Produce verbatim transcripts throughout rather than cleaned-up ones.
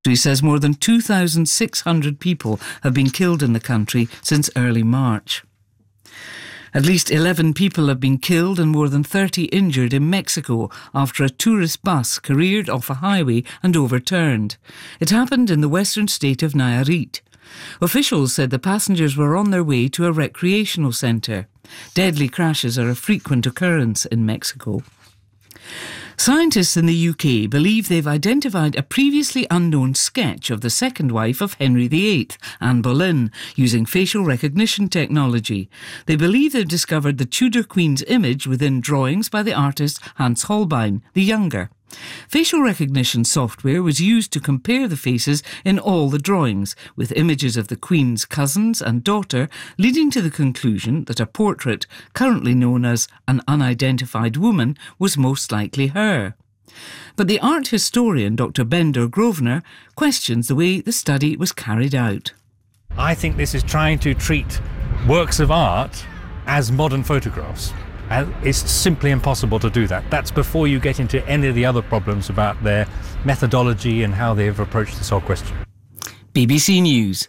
He says more than two thousand six hundred people have been killed in the country since early March. At least eleven people have been killed and more than thirty injured in Mexico after a tourist bus careered off a highway and overturned. It happened in the western state of Nayarit. Officials said the passengers were on their way to a recreational centre. Deadly crashes are a frequent occurrence in Mexico. Scientists in the U K believe they've identified a previously unknown sketch of the second wife of Henry the Eighth, Anne Boleyn, using facial recognition technology. They believe they've discovered the Tudor Queen's image within drawings by the artist Hans Holbein, the Younger. Facial recognition software was used to compare the faces in all the drawings, with images of the Queen's cousins and daughter, leading to the conclusion that a portrait, currently known as an unidentified woman, was most likely her. But the art historian Doctor Bendor Grosvenor questions the way the study was carried out. I think this is trying to treat works of art as modern photographs. And it's simply impossible to do that. That's before you get into any of the other problems about their methodology and how they've approached this whole question. B B C News.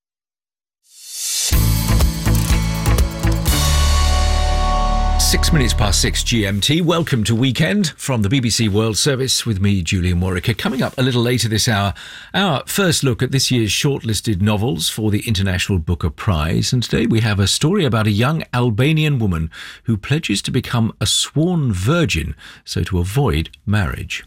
Six minutes past six G M T. Welcome to Weekend from the B B C World Service with me, Julian Warwicker. Coming up a little later this hour, our first look at this year's shortlisted novels for the International Booker Prize. And today we have a story about a young Albanian woman who pledges to become a sworn virgin so to avoid marriage.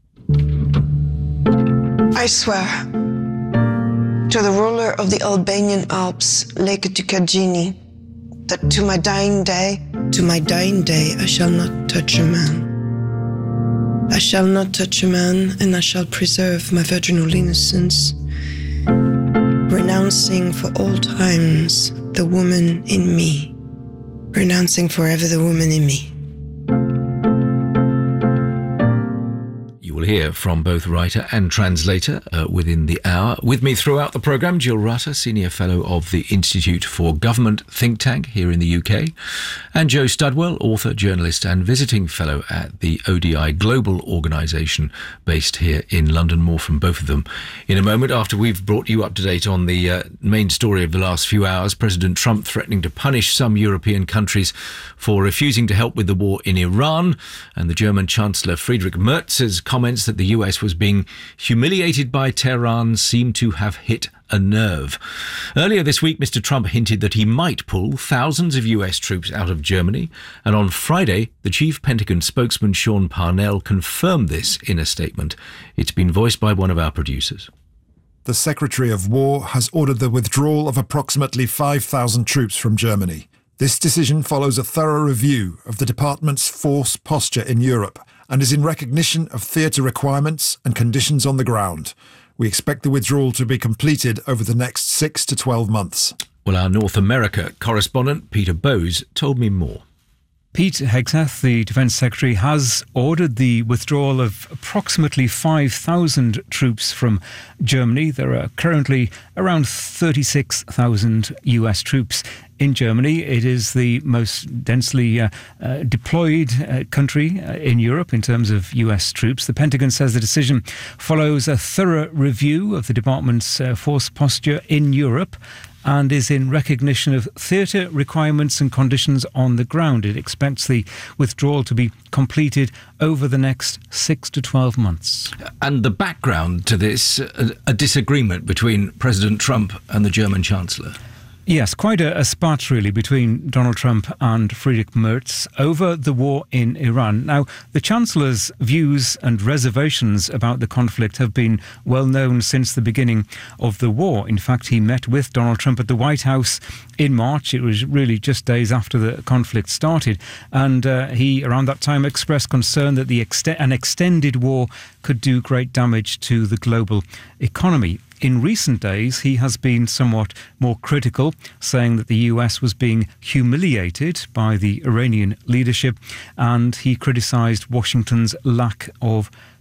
I swear to the ruler of the Albanian Alps, Lake Tukagini, that to my dying day, to my dying day, I shall not touch a man. I shall not touch a man, and I shall preserve my virginal innocence, renouncing for all times the woman in me, renouncing forever the woman in me. We'll hear from both writer and translator uh, within the hour. With me throughout the programme, Jill Rutter, Senior Fellow of the Institute for Government think tank here in the U K, and Joe Studwell, author, journalist and visiting fellow at the O D I Global Organisation based here in London. More from both of them in a moment after we've brought you up to date on the uh, main story of the last few hours. President Trump threatening to punish some European countries for refusing to help with the war in Iran, and the German Chancellor Friedrich Merz's comments that the U S was being humiliated by Tehran seem to have hit a nerve. Earlier this week, Mister Trump hinted that he might pull thousands of U S troops out of Germany, and on Friday, the chief Pentagon spokesman Sean Parnell confirmed this in a statement. It's been voiced by one of our producers. The Secretary of War has ordered the withdrawal of approximately five thousand troops from Germany. This decision follows a thorough review of the department's force posture in Europe and is in recognition of theatre requirements and conditions on the ground. We expect the withdrawal to be completed over the next six to twelve months. Well, our North America correspondent, Peter Bowes, told me more. Pete Hegseth, the Defence Secretary, has ordered the withdrawal of approximately five thousand troops from Germany. There are currently around thirty-six thousand U S troops in Germany. It is the most densely uh, uh, deployed uh, country uh, in Europe in terms of U S troops. The Pentagon says the decision follows a thorough review of the department's uh, force posture in Europe and is in recognition of theatre requirements and conditions on the ground. It expects the withdrawal to be completed over the next six to twelve months. And the background to this, a, a disagreement between President Trump and the German Chancellor. Yes, quite a, a spat really between Donald Trump and Friedrich Merz over the war in Iran. Now, the Chancellor's views and reservations about the conflict have been well known since the beginning of the war. In fact, he met with Donald Trump at the White House in March. It was really just days after the conflict started. And uh, he, around that time, expressed concern that the ext- an extended war could do great damage to the global economy. In recent days, he has been somewhat more critical, saying that the U S was being humiliated by the Iranian leadership, and he criticised Washington's lack of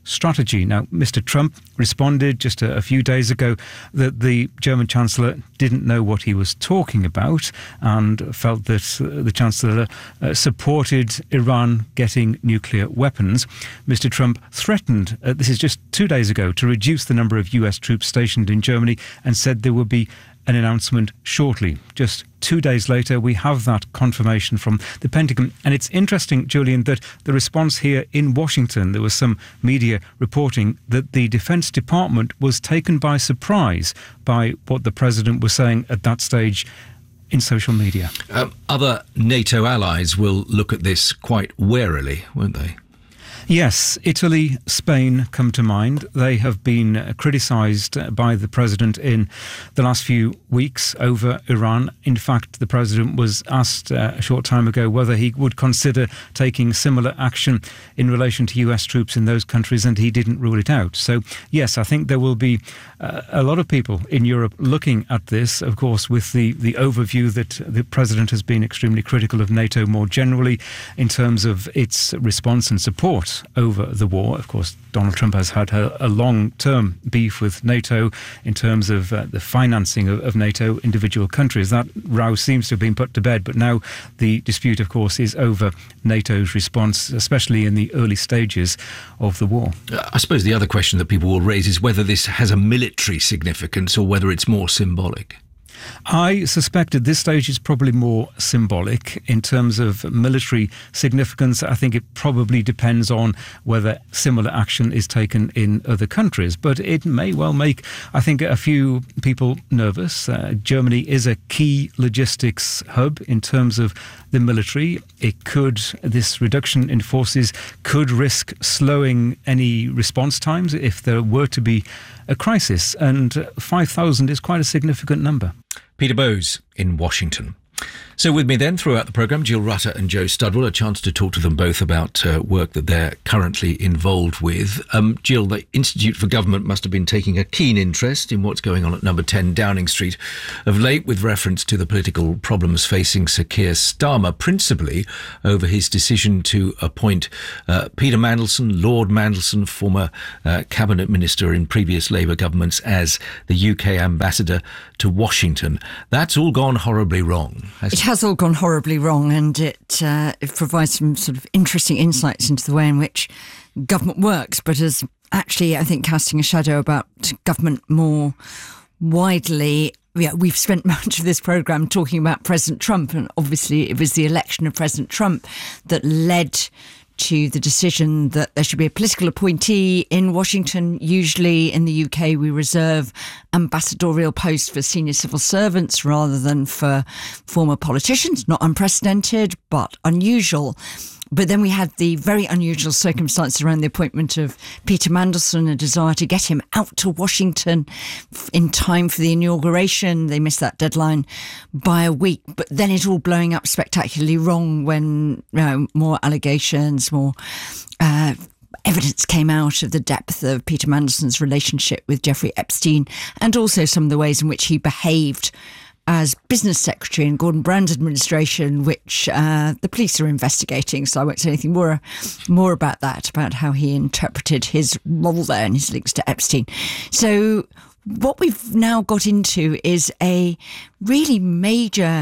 strategy. Now, Mister Trump responded just a, a few days ago that the German Chancellor didn't know what he was talking about and felt that uh, the Chancellor uh, supported Iran getting nuclear weapons. Mister Trump threatened, uh, this is just two days ago, to reduce the number of U S troops stationed in Germany and said there would be an announcement shortly. Just two days later, we have that confirmation from the Pentagon. And it's interesting, Julian, that the response here in Washington, there was some media reporting that the Defense Department was taken by surprise by what the president was saying at that stage in social media. Um, other NATO allies will look at this quite warily, won't they? Yes, Italy, Spain come to mind. They have been uh, criticised by the president in the last few weeks over Iran. In fact, the president was asked uh, a short time ago whether he would consider taking similar action in relation to U S troops in those countries, and he didn't rule it out. So, yes, I think there will be uh, a lot of people in Europe looking at this, of course, with the, the overview that the president has been extremely critical of NATO more generally in terms of its response and support over the war. Of course, Donald Trump has had a, a long-term beef with NATO in terms of uh, the financing of, of NATO individual countries. That row seems to have been put to bed, but now the dispute, of course, is over NATO's response, especially in the early stages of the war. I suppose the other question that people will raise is whether this has a military significance or whether it's more symbolic. I suspect at this stage it's probably more symbolic. In terms of military significance, I think it probably depends on whether similar action is taken in other countries. But it may well make, I think, a few people nervous. Uh, Germany is a key logistics hub in terms of the military. It could, this reduction in forces could risk slowing any response times if there were to be a crisis. And five thousand is quite a significant number. Peter Bowes in Washington. So with me then throughout the programme, Jill Rutter and Joe Studwell, a chance to talk to them both about uh, work that they're currently involved with. Um, Jill, the Institute for Government must have been taking a keen interest in what's going on at number ten Downing Street of late with reference to the political problems facing Sir Keir Starmer, principally over his decision to appoint uh, Peter Mandelson, Lord Mandelson, former uh, cabinet minister in previous Labour governments, as the U K ambassador to Washington. That's all gone horribly wrong. It has all gone horribly wrong, and it, uh, it provides some sort of interesting insights into the way in which government works, but is actually, I think, casting a shadow about government more widely. Yeah, we've spent much of this programme talking about President Trump, and obviously it was the election of President Trump that led to the decision that there should be a political appointee in Washington. Usually in the U K, we reserve ambassadorial posts for senior civil servants rather than for former politicians. Not unprecedented, but unusual. But then we had the very unusual circumstances around the appointment of Peter Mandelson, a desire to get him out to Washington in time for the inauguration. They missed that deadline by a week. But then it all blowing up spectacularly wrong when you know, more allegations, more uh, evidence came out of the depth of Peter Mandelson's relationship with Jeffrey Epstein, and also some of the ways in which he behaved as business secretary in Gordon Brown's administration, which uh, the police are investigating. So I won't say anything more, more about that, about how he interpreted his role there and his links to Epstein. So what we've now got into is a really major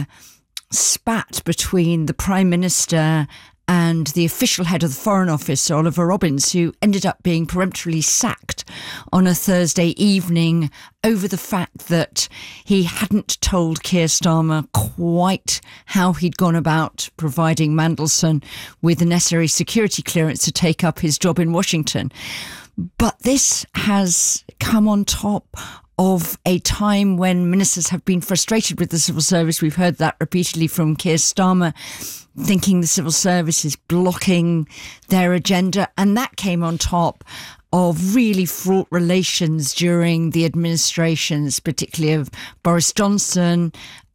spat between the Prime Minister and the official head of the Foreign Office, Oliver Robbins, who ended up being peremptorily sacked on a Thursday evening over the fact that he hadn't told Keir Starmer quite how he'd gone about providing Mandelson with the necessary security clearance to take up his job in Washington. But this has come on top of a time when ministers have been frustrated with the civil service. We've heard that repeatedly from Keir Starmer, thinking the civil service is blocking their agenda. And that came on top of really fraught relations during the administrations, particularly of Boris Johnson,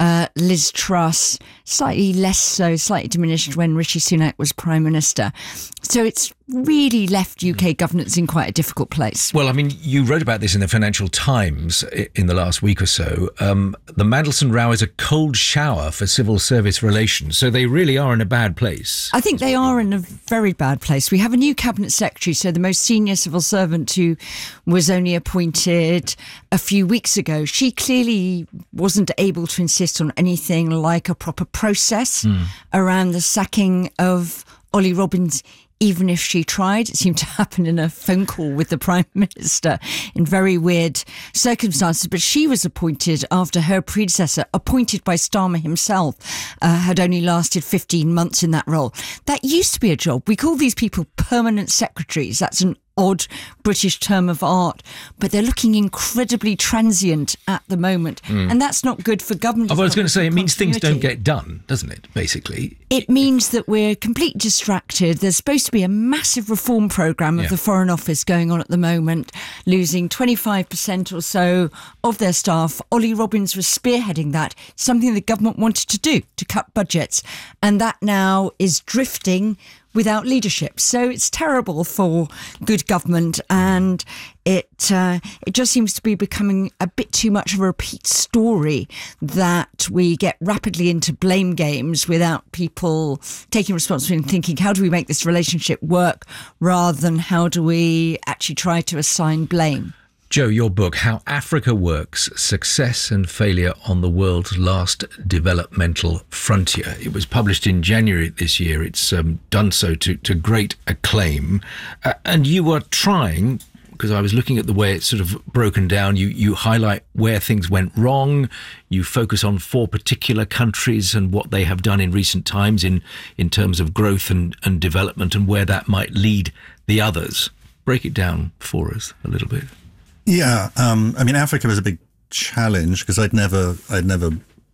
Uh, Liz Truss, slightly less so, slightly diminished when Rishi Sunak was Prime Minister. So it's really left U K governance in quite a difficult place. Well, I mean, you wrote about this in the Financial Times in the last week or so. Um, the Mandelson row is a cold shower for civil service relations. So they really are in a bad place. I think they are in a very bad place. We have a new cabinet secretary, so the most senior civil servant who was only appointed a few weeks ago. She clearly wasn't able to insist on anything like a proper process mm. around the sacking of Ollie Robbins. Even if she tried, it seemed to happen in a phone call with the Prime Minister in very weird circumstances. But she was appointed after her predecessor, appointed by Starmer himself, uh, had only lasted fifteen months in that role. That used to be a job. We call these people permanent secretaries. That's an odd British term of art, but they're looking incredibly transient at the moment. Mm. And that's not good for government. Oh, I was going to say, it means things don't get done, doesn't it, basically? It means that we're completely distracted. There's supposed to be a massive reform programme of yeah. the Foreign Office going on at the moment, losing twenty-five percent or so of their staff. Ollie Robbins was spearheading that, something the government wanted to do, to cut budgets. And that now is drifting without leadership. So it's terrible for good government, and it uh, it just seems to be becoming a bit too much of a repeat story that we get rapidly into blame games without people taking responsibility and thinking, how do we make this relationship work, rather than how do we actually try to assign blame. Jo, your book, How Africa Works, Success and Failure on the World's Last Developmental Frontier. It was published in January this year. It's um, done so to, to great acclaim. Uh, and you were trying, because I was looking at the way it's sort of broken down, you, you highlight where things went wrong. You focus on four particular countries and what they have done in recent times in, in terms of growth and, and development, and where that might lead the others. Break it down for us a little bit. Yeah, um, I mean, Africa was a big challenge because I'd never, I'd never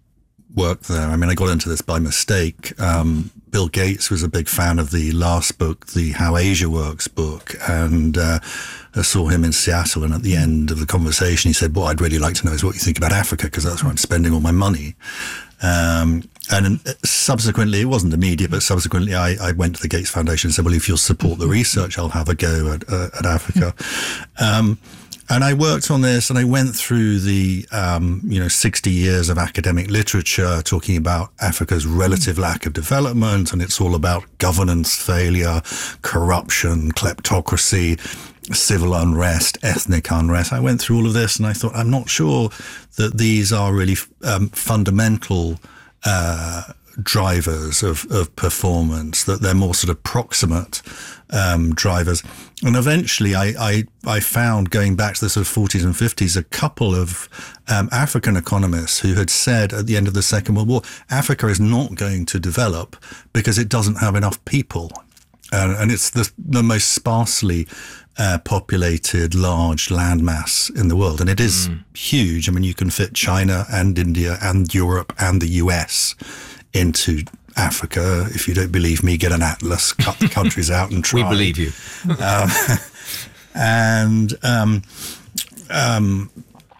worked there. I mean, I got into this by mistake. Um, Bill Gates was a big fan of the last book, the How Asia Works book, and uh, I saw him in Seattle. And at the end of the conversation, he said, "What I'd really like to know is what you think about Africa, because that's where I'm spending all my money." Um, and subsequently, it wasn't immediate, but subsequently, I, I went to the Gates Foundation and said, "Well, if you'll support the research, I'll have a go at, uh, at Africa." Um, And I worked on this, and I went through the, um, you know, sixty years of academic literature talking about Africa's relative lack of development, and it's all about governance failure, corruption, kleptocracy, civil unrest, ethnic unrest. I went through all of this, and I thought, I'm not sure that these are really um, fundamental uh, drivers of, of performance, that they're more sort of proximate um, drivers. And eventually I, I, I found, going back to the sort of forties and fifties, a couple of um, African economists who had said at the end of the Second World War, Africa is not going to develop because it doesn't have enough people. Uh, and it's the, the most sparsely uh, populated large landmass in the world. And it is mm. huge. I mean, you can fit China and India and Europe and the U S into Africa. If you don't believe me, get an atlas, cut the countries out and try. We believe you. um, and, um, um,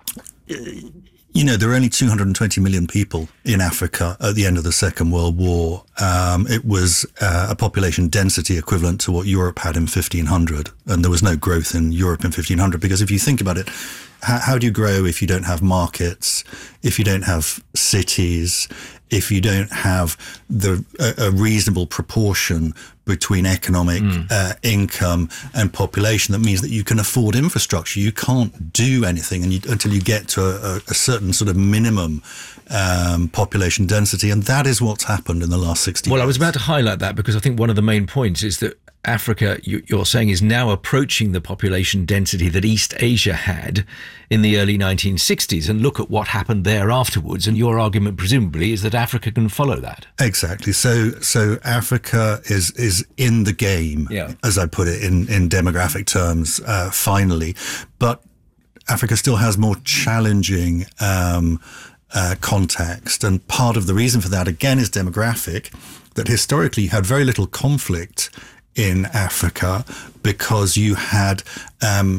you know, there are only two hundred twenty million people in Africa at the end of the Second World War. Um, it was uh, a population density equivalent to what Europe had in fifteen hundred. And there was no growth in Europe in fifteen hundred, because if you think about it, how, how do you grow if you don't have markets, if you don't have cities, if you don't have the a, a reasonable proportion between economic mm. uh, income and population? That means that you can afford infrastructure. You can't do anything and you, until you get to a, a certain sort of minimum um, population density, and that is what's happened in the last sixty well, years. I was about to highlight that, because I think one of the main points is that Africa, you're saying, is now approaching the population density that East Asia had in the early nineteen sixties, and look at what happened there afterwards. And your argument, presumably, is that Africa can follow that. Exactly. So, so Africa is is in the game, yeah. as I put it in in demographic terms. Uh, finally, but Africa still has more challenging um, uh, context, and part of the reason for that, again, is demographic. That historically you had very little conflict in Africa because you had um,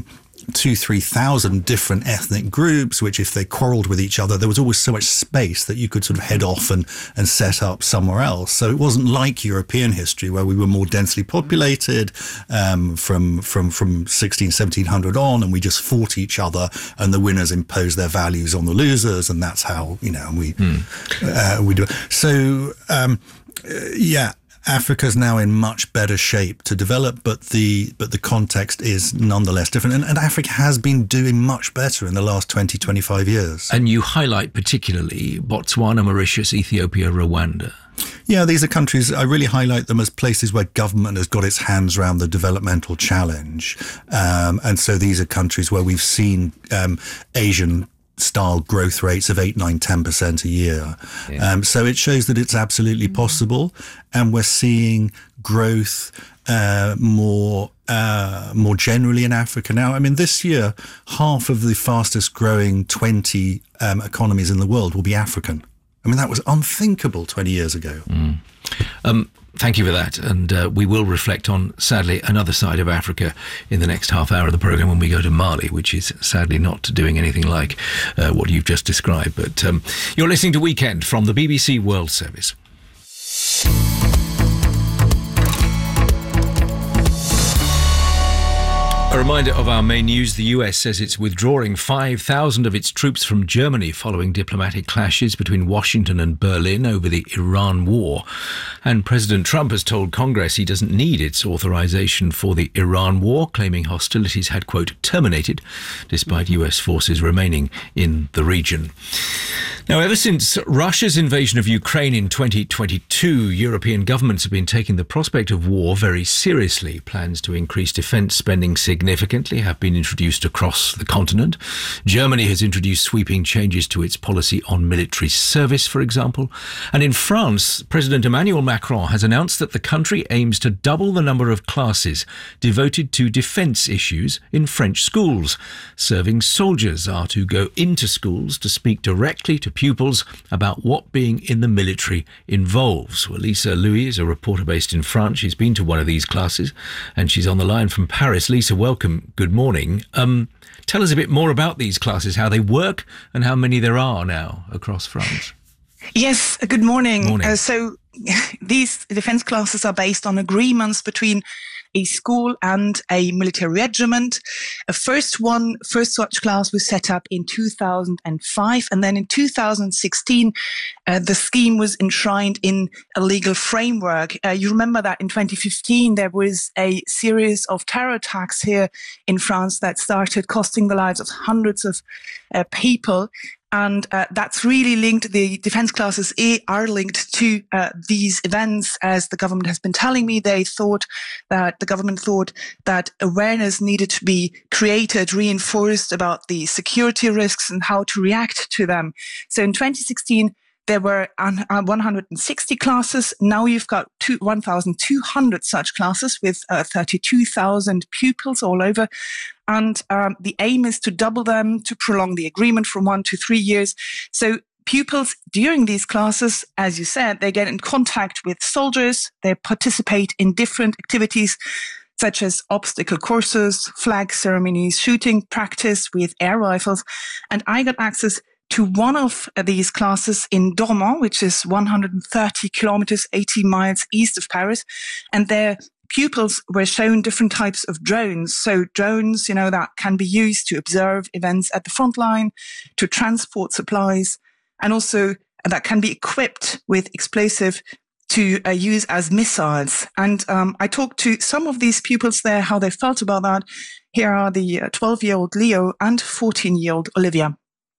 two, three thousand different ethnic groups, which if they quarreled with each other, there was always so much space that you could sort of head off and, and set up somewhere else. So it wasn't like European history where we were more densely populated um, from, from, from sixteen, seventeen hundred on, and we just fought each other and the winners imposed their values on the losers. And that's how, you know, we, mm. uh, we do it. So, um, yeah. Africa's now in much better shape to develop, but the but the context is nonetheless different. And, and Africa has been doing much better in the last twenty, twenty-five years. And you highlight particularly Botswana, Mauritius, Ethiopia, Rwanda. Yeah, these are countries, I really highlight them as places where government has got its hands around the developmental challenge. Um, and so these are countries where we've seen um, Asian style growth rates of eight, nine, ten percent a year. Yeah. Um, so it shows that it's absolutely possible, and we're seeing growth uh, more uh, more generally in Africa now. I mean, this year, half of the fastest growing twenty um, economies in the world will be African. I mean, that was unthinkable twenty years ago. Mm. Um, Thank you for that. And uh, we will reflect on, sadly, another side of Africa in the next half hour of the programme when we go to Mali, which is sadly not doing anything like uh, what you've just described. But um, you're listening to Weekend from the B B C World Service. A reminder of our main news. The U S says it's withdrawing five thousand of its troops from Germany following diplomatic clashes between Washington and Berlin over the Iran war. And President Trump has told Congress he doesn't need its authorization for the Iran war, claiming hostilities had, quote, terminated, despite U S forces remaining in the region. Now, ever since Russia's invasion of Ukraine in twenty twenty-two, European governments have been taking the prospect of war very seriously. Plans to increase defence spending significantly have been introduced across the continent. Germany has introduced sweeping changes to its policy on military service, for example. And in France, President Emmanuel Macron has announced that the country aims to double the number of classes devoted to defence issues in French schools. Serving soldiers are to go into schools to speak directly to pupils about what being in the military involves. Well, Lisa Louis is a reporter based in France. She's been to one of these classes and she's on the line from Paris. Lisa, welcome. Good morning. Um, tell us a bit more about these classes, how they work and how many there are now across France. Yes, good morning. morning. Uh, so these defense classes are based on agreements between a school and a military regiment. A first one, first such class was set up in two thousand five. And then in two thousand sixteen, uh, the scheme was enshrined in a legal framework. Uh, you remember that in twenty fifteen, there was a series of terror attacks here in France that started costing the lives of hundreds of uh, people. And uh, that's really linked, the defense classes are linked to uh, these events. As the government has been telling me, they thought that the government thought that awareness needed to be created, reinforced about the security risks and how to react to them. So in twenty sixteen, there were one hundred sixty classes. Now you've got one thousand two hundred such classes with uh, thirty-two thousand pupils all over. And um, the aim is to double them, to prolong the agreement from one to three years. So pupils during these classes, as you said, they get in contact with soldiers. They participate in different activities such as obstacle courses, flag ceremonies, shooting practice with air rifles. And I got access to one of these classes in Dormans, which is one hundred thirty kilometers, eighty miles east of Paris. And there pupils were shown different types of drones. So drones, you know, that can be used to observe events at the front line, to transport supplies, and also that can be equipped with explosive to uh, use as missiles. And um, I talked to some of these pupils there, how they felt about that. Here are the twelve-year-old Leo and fourteen-year-old Olivia.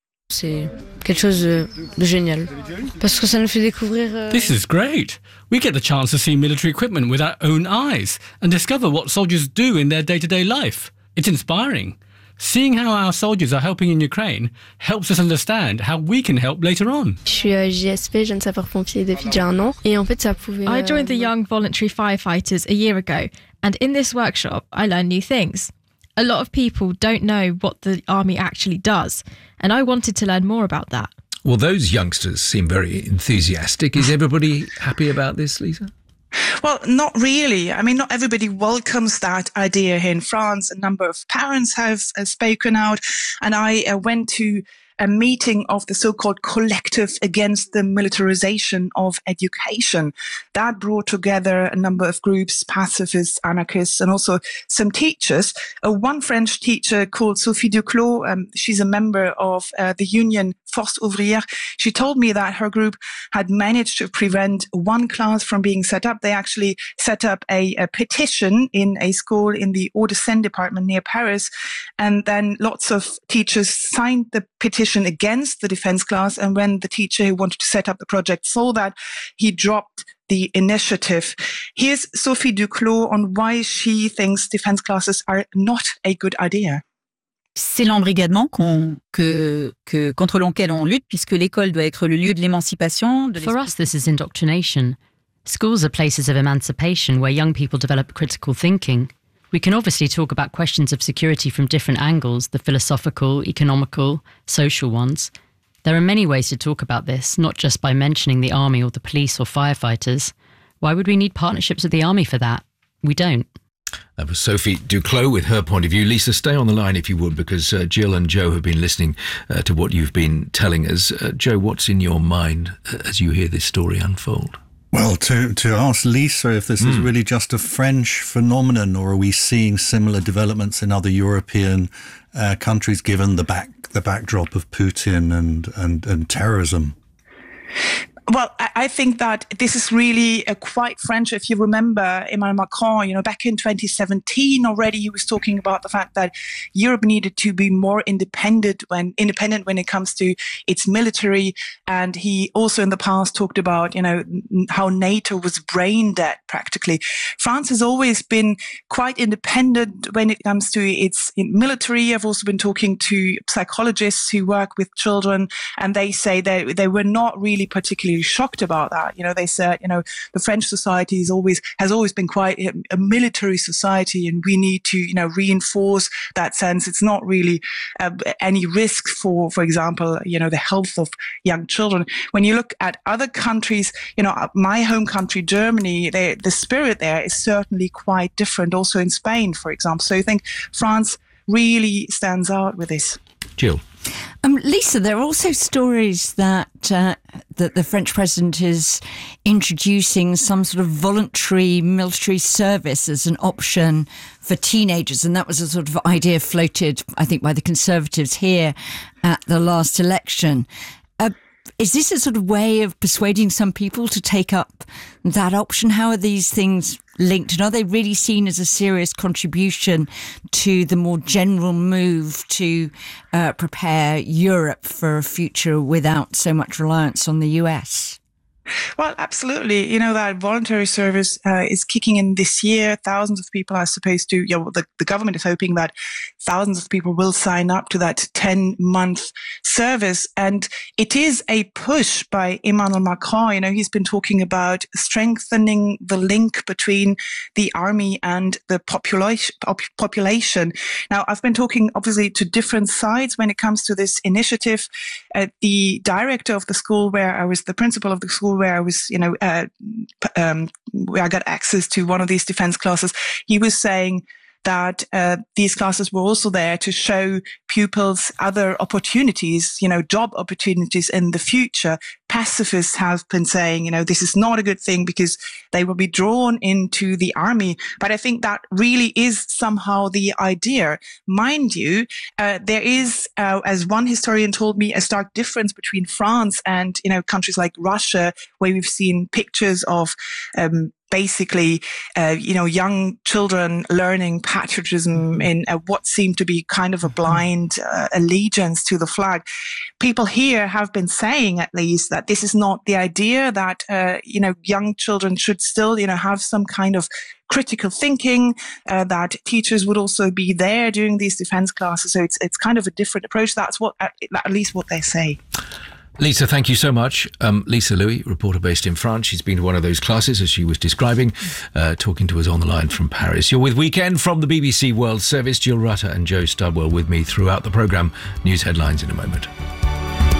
C'est quelque chose de génial. Parce que ça nous fait découvrir... Euh... This is great. We get the chance to see military equipment with our own eyes and discover what soldiers do in their day-to-day life. It's inspiring. Seeing how our soldiers are helping in Ukraine helps us understand how we can help later on. Je suis à J S P, jeune sapeur-pompier depuis déjà un an. Et en fait, ça pouvait... I joined the Young Voluntary Firefighters a year ago, and in this workshop, I learned new things. A lot of people don't know what the army actually does, and I wanted to learn more about that. Well, those youngsters seem very enthusiastic. Is everybody happy about this, Lisa? Well, not really. I mean, not everybody welcomes that idea here in France. A number of parents have uh, spoken out, and I uh, went to a meeting of the so-called Collective Against the Militarization of Education. That brought together a number of groups, pacifists, anarchists, and also some teachers. Uh, one French teacher called Sophie Duclos, um, she's a member of uh, the union Force Ouvrière. She told me that her group had managed to prevent one class from being set up. They actually set up a, a petition in a school in the Hauts-de-Seine department near Paris. And then lots of teachers signed the petition against the defense class. And when the teacher who wanted to set up the project saw that, he dropped the initiative. Here's Sophie Duclos on why she thinks defense classes are not a good idea. C'est l'embrigadement qu'on, que, que, contre lequel on lutte, puisque l'école doit être le lieu de l'émancipation. De For us, this is indoctrination. Schools are places of emancipation where young people develop critical thinking. We can obviously talk about questions of security from different angles, the philosophical, economical, social ones. There are many ways to talk about this, not just by mentioning the army or the police or firefighters. Why would we need partnerships with the army for that? We don't. That was Sophie Duclos with her point of view. Lisa, stay on the line if you would, because uh, Jill and Joe have been listening uh, to what you've been telling us. Uh, Joe, what's in your mind as you hear this story unfold? Well, to, to ask Lisa if this mm. is really just a French phenomenon, or are we seeing similar developments in other European uh, countries, given the back the backdrop of Putin and, and, and terrorism? Well, I think that this is really uh, quite French. If you remember Emmanuel Macron, you know, back in twenty seventeen already, he was talking about the fact that Europe needed to be more independent when independent when it comes to its military. And he also in the past talked about, you know, how NATO was brain dead practically. France has always been quite independent when it comes to its military. I've also been talking to psychologists who work with children, and they say that they were not really particularly shocked about that. You know, they said, you know, the French society is always has always been quite a, a military society, and we need to, you know, reinforce that sense. It's not really uh, any risk for, for example, you know, the health of young children. When you look at other countries, you know, my home country, Germany, they, the spirit there is certainly quite different. Also in Spain, for example. So I think France really stands out with this. Jill. Um, Lisa, there are also stories that uh, that the French president is introducing some sort of voluntary military service as an option for teenagers, and that was a sort of idea floated, I think, by the Conservatives here at the last election. Uh, is this a sort of way of persuading some people to take up that option? How are these things linked, and are they really seen as a serious contribution to the more general move to uh, prepare Europe for a future without so much reliance on the U S? Well, absolutely. You know, that voluntary service uh, is kicking in this year. Thousands of people are supposed to, you know, the, the government is hoping that thousands of people will sign up to that ten-month service. And it is a push by Emmanuel Macron. You know, he's been talking about strengthening the link between the army and the population. population. Now, I've been talking, obviously, to different sides when it comes to this initiative. Uh, the director of the school where I was, the principal of the school where I was, you know, uh, um, where I got access to one of these defense classes, he was saying that uh, these classes were also there to show pupils other opportunities, you know, job opportunities in the future. Pacifists have been saying, you know, this is not a good thing because they will be drawn into the army. But I think that really is somehow the idea. Mind you, uh, there is, uh, as one historian told me, a stark difference between France and, you know, countries like Russia, where we've seen pictures of um, basically, uh, you know, young children learning patriotism in uh, what seemed to be kind of a blind uh, allegiance to the flag. People here have been saying, at least, that this is not the idea, that, uh, you know, young children should still, you know, have some kind of critical thinking, uh, that teachers would also be there during these defense classes. So it's it's kind of a different approach. That's what, at, at least what they say. Lisa, thank you so much. Um, Lisa Louis, reporter based in France. She's been to one of those classes, as she was describing, uh, talking to us on the line from Paris. You're with Weekend from the B B C World Service. Jill Rutter and Joe Studwell with me throughout the programme. News headlines in a moment.